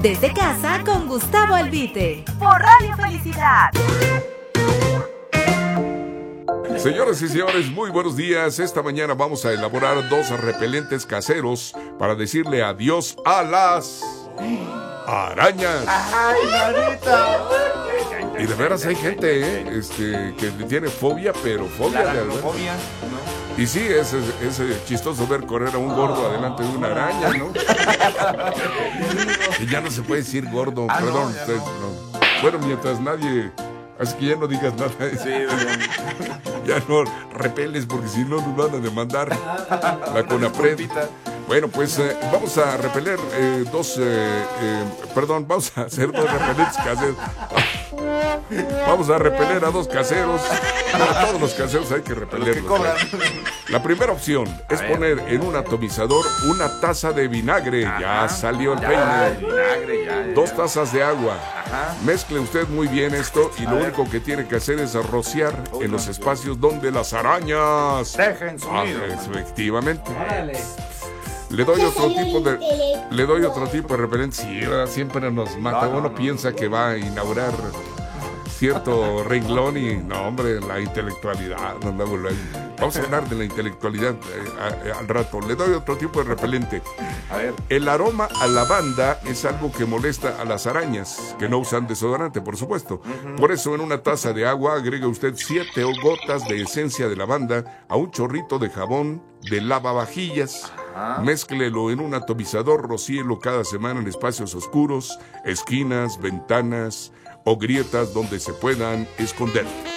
Desde casa con Gustavo Albite. Por Radio Felicidad. Señoras y señores, muy buenos días. Esta mañana vamos a elaborar 2 repelentes caseros para decirle adiós a las arañas. ¡Ay, Marita! Y de veras hay gente que le tiene fobia, pero fobia de verdad. Fobia, ¿no? Y sí, es chistoso ver correr a un gordo adelante de una araña, ¿no? Y ya no se puede decir gordo, perdón. No, Ustedes, no. Bueno, mientras nadie... Así que ya no digas nada. Sí, ya no repeles porque si no nos van a demandar la CONAPRED. Bueno, pues vamos a repeler vamos a hacer 2 repelentes caseros. Vamos a repeler a 2 caseros. A todos los caseros hay que repelerlos. La primera opción es poner en un atomizador una taza de vinagre. Ajá. Ya salió el peine. Vinagre, 2 tazas de agua. Ajá. Mezcle usted muy bien esto y lo único que tiene que hacer es rociar en los espacios donde las arañas dejen su nido. Efectivamente. Le doy otro tipo de repelente. Sí, siempre nos mata. Uno piensa que va a inaugurar cierto renglón y no, hombre, la intelectualidad. Vamos a hablar de la intelectualidad al rato. Le doy otro tipo de repelente. A ver. El aroma a lavanda es algo que molesta a las arañas, que no usan desodorante, por supuesto. Por eso, en una taza de agua agrega usted 7 gotas de esencia de lavanda a un chorrito de jabón de lavavajillas. Mézclelo en un atomizador, rocíelo cada semana en espacios oscuros, esquinas, ventanas o grietas donde se puedan esconder.